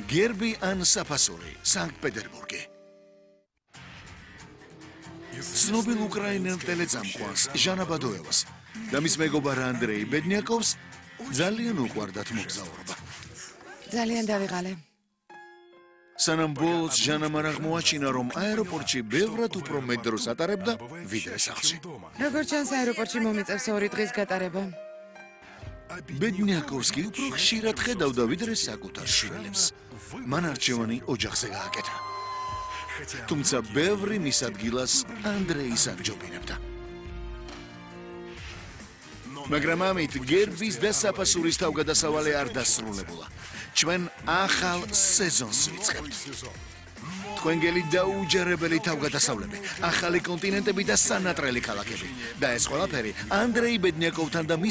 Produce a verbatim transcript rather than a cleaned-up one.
გერბი ან საფასური, სანქტ-პეტერბურგი. ცნობილ უკრაინელ ტელეწამყვანს ჟანა ბადოევას და მის მეგობარ ანდრეი ბედნიაკოვს ძალიან უყვარდათ მოგზაურობა. ძალიან დავიღალე. სანამ ბოლოს ჟანამ არ აღმოაჩინა, რომ აეროპორტში ბევრად უფრო მეტ დროს ატარებდა, ვიდრე სახლში. როგორც ჩანს, აეროპორტში მომიწევს ორი დღის გატარება. ბედნიაკოვსკი უფრო ხშირად ხედავდა, ვიდრე საკუთარ შვილებს. მან არჩევანი ოჯახზე გააკეთა. თუმცა ბევრი მის ადგილას ანდრეის ამჯობინებდა. მაგრამ ამით გერბის და საფასურის თავგადასავალი არ დასრულებულა. ჩვენ ახალ სეზონს ვიწყებთ. თქვენგელი დაუჯერებელი თავგადასავლები, ახალი კონტინენტები და სანატრელი ქალაქები. და ეს ყველაფერი ანდრეი ბედნიაკოვთან და მის